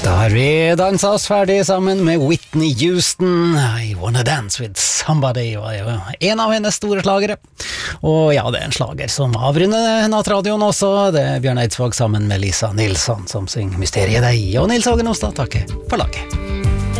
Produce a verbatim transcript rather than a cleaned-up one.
Da har vi danset oss ferdig sammen med Whitney Houston. I Wanna Dance With Somebody var jo en av hennes store slagere. Og ja, det er en slager som avrunder nattradioen også. Det er Bjørn Eidsvåg sammen med Lisa Nilsson som synger Mysteriet deg. Og Nils Hågen Ostad takker for laget.